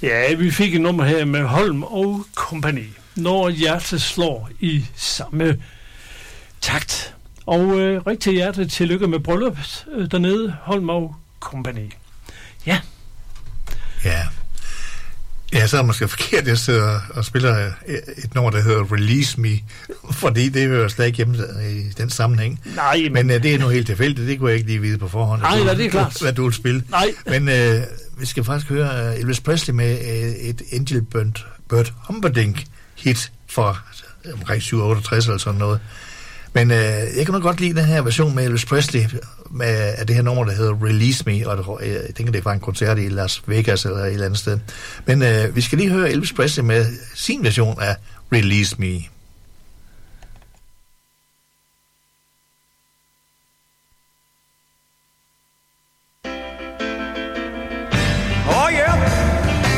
Ja, vi fik et nummer her med Holm og Company. Når hjertet slår i samme takt. Og rigtig hjertet tillykke med brylluppet dernede, Holm og Company. Ja. Ja. Ja, så er det måske forkert, jeg sidder og spiller et nummer, der hedder Release Me, fordi det hører slet ikke hjemme i den sammenhæng. Nej, men det er nu helt tilfældigt, det kunne jeg ikke lige vide på forhånd. Nej, det er klart. Hvad du vil spille. Nej. Men vi skal faktisk høre Elvis Presley med et Engelbert Humperdinck hit fra omkring 67 eller sådan noget. Men jeg kan nok godt lide den her version med Elvis Presley af det her nummer, der hedder Release Me, og jeg tænker, det var en koncert i Las Vegas eller et eller andet sted. Men vi skal lige høre Elvis Presley med sin version af Release Me. Oh yeah.